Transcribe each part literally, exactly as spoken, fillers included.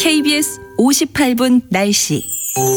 케이비에스 오십팔 분 날씨.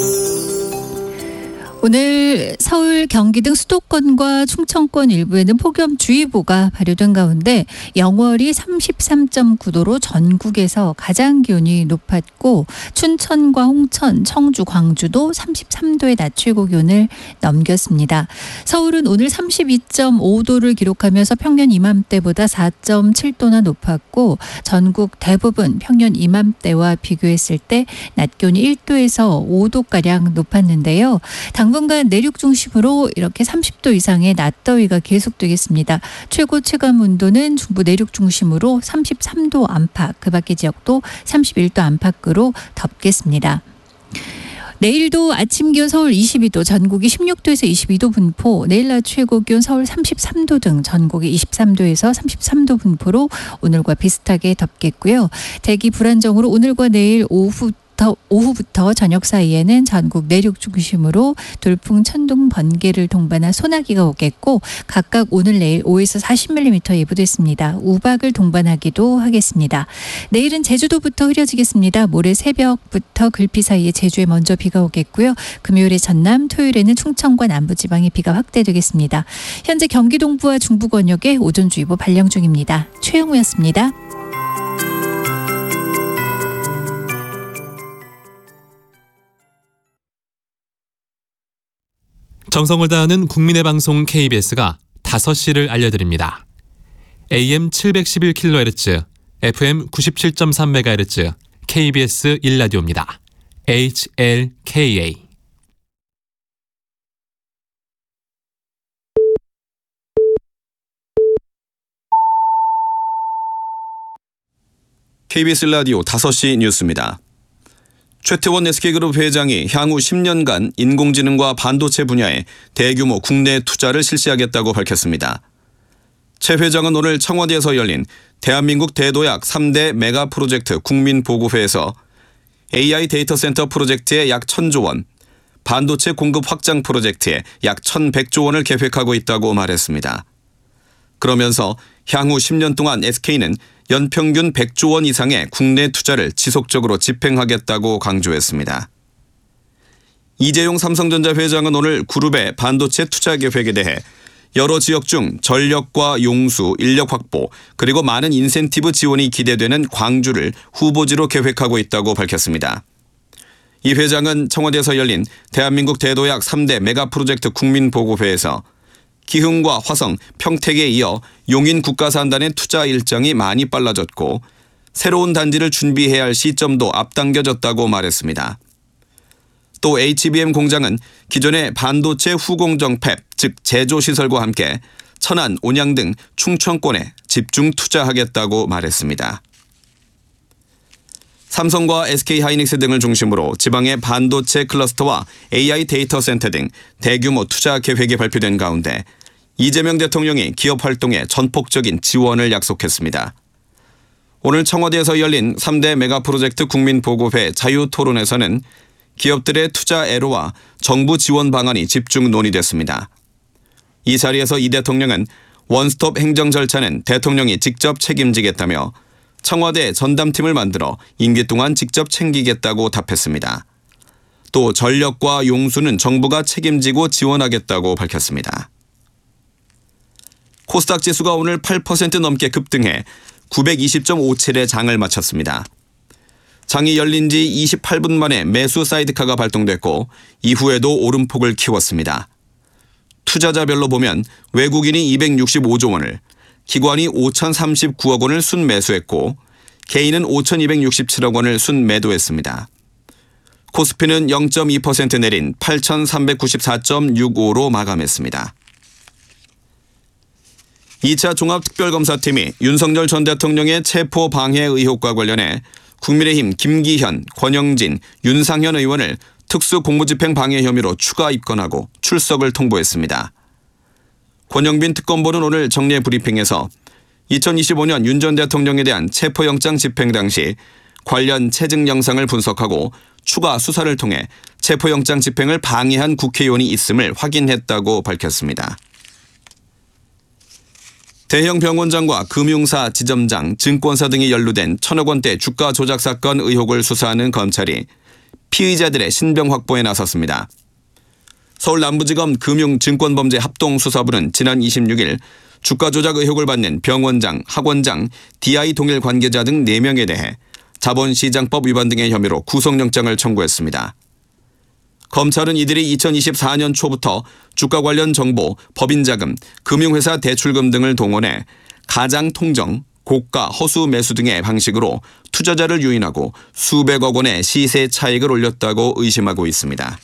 오늘 서울, 경기 등 수도권과 충청권 일부에는 폭염주의보가 발효된 가운데 영월이 삼십삼 점 구 도로 전국에서 가장 기온이 높았고 춘천과 홍천, 청주, 광주도 삼십삼 도의 낮 최고 기온을 넘겼습니다. 서울은 오늘 삼십이 점 오 도를 기록하면서 평년 이맘때보다 사 점 칠 도나 높았고 전국 대부분 평년 이맘때와 비교했을 때 낮 기온이 일 도에서 오 도가량 높았는데요. 당분간 내륙 중심으로 이렇게 삼십 도 이상의 낮더위가 계속되겠습니다. 최고 체감 온도는 중부 내륙 중심으로 삼십삼 도 안팎, 그 밖의 지역도 삼십일 도 안팎으로 덥겠습니다. 내일도 아침 기온 서울 이십이 도, 전국이 십육 도에서 이십이 도 분포, 내일 낮 최고 기온 서울 삼십삼 도 등 전국이 이십삼 도에서 삼십삼 도 분포로 오늘과 비슷하게 덥겠고요. 대기 불안정으로 오늘과 내일 오후 오후부터 저녁 사이에는 전국 내륙 중심으로 돌풍, 천둥, 번개를 동반한 소나기가 오겠고 각각 오늘 내일 오에서 사십 밀리미터 예보됐습니다. 우박을 동반하기도 하겠습니다. 내일은 제주도부터 흐려지겠습니다. 모레 새벽부터 글피 사이에 제주에 먼저 비가 오겠고요. 금요일에 전남, 토요일에는 충청과 남부지방에 비가 확대되겠습니다. 현재 경기 동부와 중부 권역에 오존주의보 발령 중입니다. 최영우였습니다. 정성을 다하는 국민의 방송 케이비에스가 다섯 시를 알려드립니다. 에이엠 칠백십일 킬로헤르츠, 에프엠 구십칠 점 삼 메가헤르츠, 케이비에스 일 라디오입니다. 에이치엘케이에이. 케이비에스 라디오 다섯 시 뉴스입니다. 최태원 에스케이그룹 회장이 향후 십 년간 인공지능과 반도체 분야에 대규모 국내 투자를 실시하겠다고 밝혔습니다. 최 회장은 오늘 청와대에서 열린 대한민국 대도약 삼 대 메가 프로젝트 국민보고회에서 에이아이 데이터 센터 프로젝트에 약 천조 원, 반도체 공급 확장 프로젝트에 약 천백 조 원을 계획하고 있다고 말했습니다. 그러면서 향후 십 년 동안 에스케이는 연평균 백 조 원 이상의 국내 투자를 지속적으로 집행하겠다고 강조했습니다. 이재용 삼성전자 회장은 오늘 그룹의 반도체 투자 계획에 대해 여러 지역 중 전력과 용수, 인력 확보, 그리고 많은 인센티브 지원이 기대되는 광주를 후보지로 계획하고 있다고 밝혔습니다. 이 회장은 청와대에서 열린 대한민국 대도약 삼 대 메가 프로젝트 국민보고회에서 기흥과 화성, 평택에 이어 용인 국가산단의 투자 일정이 많이 빨라졌고 새로운 단지를 준비해야 할 시점도 앞당겨졌다고 말했습니다. 또 에이치비엠 공장은 기존의 반도체 후공정 팹, 즉 제조시설과 함께 천안, 온양 등 충청권에 집중 투자하겠다고 말했습니다. 삼성과 에스케이하이닉스 등을 중심으로 지방의 반도체 클러스터와 에이아이 데이터 센터 등 대규모 투자 계획이 발표된 가운데 이재명 대통령이 기업 활동에 전폭적인 지원을 약속했습니다. 오늘 청와대에서 열린 삼 대 메가 프로젝트 국민보고회 자유토론에서는 기업들의 투자 애로와 정부 지원 방안이 집중 논의됐습니다. 이 자리에서 이 대통령은 원스톱 행정 절차는 대통령이 직접 책임지겠다며 청와대 전담팀을 만들어 임기 동안 직접 챙기겠다고 답했습니다. 또 전력과 용수는 정부가 책임지고 지원하겠다고 밝혔습니다. 코스닥 지수가 오늘 팔 퍼센트 넘게 급등해 구백이십 점 오칠에 장을 마쳤습니다. 장이 열린 지 이십팔 분 만에 매수 사이드카가 발동됐고 이후에도 오름폭을 키웠습니다. 투자자별로 보면 외국인이 이백육십오 조 원을, 기관이 오천삼십구억 원을 순매수했고 개인은 오천이백육십칠억 원을 순매도했습니다. 코스피는 영 점 이 퍼센트 내린 팔천삼백구십사 점 육오로 마감했습니다. 이 차 종합특별검사팀이 윤석열 전 대통령의 체포 방해 의혹과 관련해 국민의힘 김기현, 권영진, 윤상현 의원을 특수공무집행 방해 혐의로 추가 입건하고 출석을 통보했습니다. 권영빈 특검보는 오늘 정례 브리핑에서 이천이십오 년 윤 전 대통령에 대한 체포영장 집행 당시 관련 채증 영상을 분석하고 추가 수사를 통해 체포영장 집행을 방해한 국회의원이 있음을 확인했다고 밝혔습니다. 대형 병원장과 금융사, 지점장, 증권사 등이 연루된 천억 원대 주가 조작 사건 의혹을 수사하는 검찰이 피의자들의 신병 확보에 나섰습니다. 서울 남부지검 금융증권범죄 합동수사부는 지난 이십육 일 주가 조작 의혹을 받는 병원장, 학원장, 디아이 동일 관계자 등 네 명에 대해 자본시장법 위반 등의 혐의로 구속영장을 청구했습니다. 검찰은 이들이 이천이십사 년 초부터 주가 관련 정보, 법인자금, 금융회사 대출금 등을 동원해 가장 통정, 고가, 허수 매수 등의 방식으로 투자자를 유인하고 수백억 원의 시세 차익을 올렸다고 의심하고 있습니다.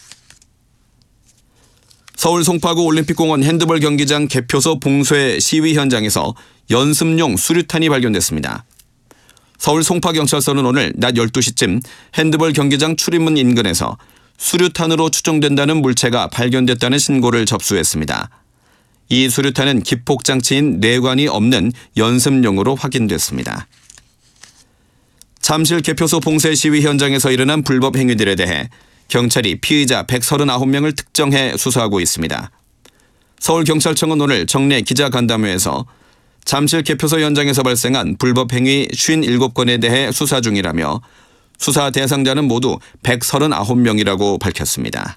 서울 송파구 올림픽공원 핸드볼 경기장 개표소 봉쇄 시위 현장에서 연습용 수류탄이 발견됐습니다. 서울 송파경찰서는 오늘 낮 열두 시쯤 핸드볼 경기장 출입문 인근에서 수류탄으로 추정된다는 물체가 발견됐다는 신고를 접수했습니다. 이 수류탄은 기폭장치인 뇌관이 없는 연습용으로 확인됐습니다. 잠실 개표소 봉쇄 시위 현장에서 일어난 불법 행위들에 대해 경찰이 피의자 백삼십구 명을 특정해 수사하고 있습니다. 서울경찰청은 오늘 정례 기자간담회에서 잠실 개표소 현장에서 발생한 불법 행위 오십칠 건에 대해 수사 중이라며 수사 대상자는 모두 백삼십구 명이라고 밝혔습니다.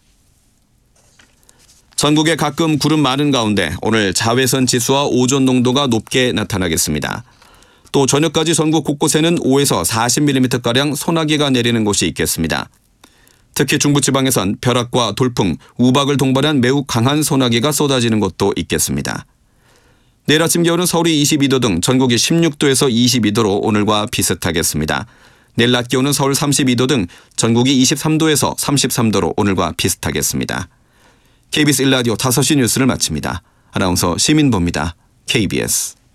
전국에 가끔 구름 많은 가운데 오늘 자외선 지수와 오존 농도가 높게 나타나겠습니다. 또 저녁까지 전국 곳곳에는 오에서 사십 밀리미터가량 소나기가 내리는 곳이 있겠습니다. 특히 중부지방에선 벼락과 돌풍, 우박을 동반한 매우 강한 소나기가 쏟아지는 곳도 있겠습니다. 내일 아침 기온은 서울이 이십이 도 등 전국이 십육 도에서 이십이 도로 오늘과 비슷하겠습니다. 내일 낮 기온은 서울 삼십이 도 등 전국이 이십삼 도에서 삼십삼 도로 오늘과 비슷하겠습니다. 케이비에스 일 라디오 다섯 시 뉴스를 마칩니다. 아나운서 시민보입니다. 케이비에스